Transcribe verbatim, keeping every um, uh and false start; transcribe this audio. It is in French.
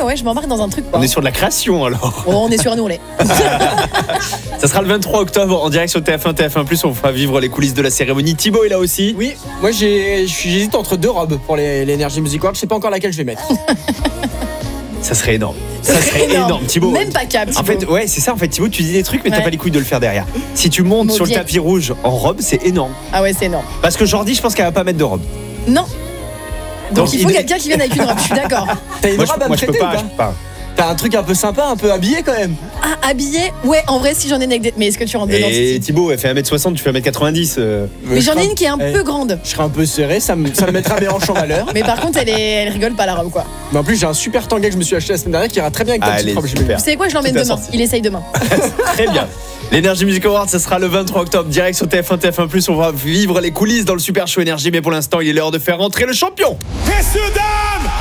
ouais, je m'embarque dans un truc. Quoi. On est sur de la création alors. Oh, on est sur un ourlet. Ça sera le vingt-trois octobre en direct sur T F un, T F un plus. On vous fera vivre les coulisses de la cérémonie. Thibaut est là aussi. Oui, moi j'ai, j'hésite entre deux robes pour les, l'Energy Music Awards. Je sais pas encore laquelle je vais mettre. Ça serait énorme. Ça, Ça serait serait énorme. énorme, Thibaut. Même pas cap, Thibaut. En fait, ouais, c'est ça. En fait, Thibaut, tu dis des trucs, mais t'as Ouais. pas les couilles de le faire derrière. Si tu montes sur le Maudiette. tapis rouge en robe, c'est énorme. Ah ouais, c'est énorme. Parce que Jordi, je pense qu'elle va pas mettre de robe. Non. Donc, Donc, il faut il- quelqu'un qui vienne avec une robe, je suis d'accord. T'as une Moi, je, robe à moi, me je peux prêter ou pas. pas Je peux pas. T'as un truc un peu sympa, un peu habillé quand même. Ah, habillé. Ouais, en vrai, si j'en ai une avec des. Mais est-ce que tu rentres dedans Et Titi Thibaut, elle fait un mètre soixante, tu fais un mètre quatre-vingt-dix. euh. Mais Je j'en ai serai une qui est un eh, peu grande. Je serai un peu serré, ça me, ça me mettra mes hanches en valeur. Mais par contre, elle, est... elle rigole pas la robe, quoi. Mais en plus, j'ai un super tanga que je me suis acheté la semaine dernière qui ira très bien avec ta Allez, petite robe. super. j'imagine. Vous savez quoi, je l'emmène Tout à demain. sortir. Il essaye demain. Très bien. L'Energy Music Award, ça sera le vingt-trois octobre, direct sur T F un, T F un plus. On va vivre les coulisses dans le Super Show Énergie. Mais pour l'instant, il est l'heure de faire rentrer le champion. Messieurs, dames,